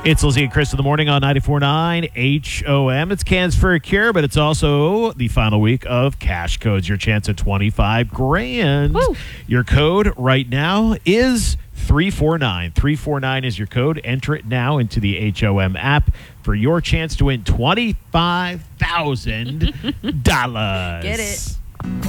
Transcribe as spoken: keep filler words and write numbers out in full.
It's Lizzie and Chris in the morning on ninety-four point nine H O M. It's Cans for a Cure, but it's also the final week of Cash Codes. Your chance at twenty-five grand. Woo. Your code right now is three four nine. three four nine is your code. Enter it now into the H O M app for your chance to win twenty-five thousand dollars. Get it.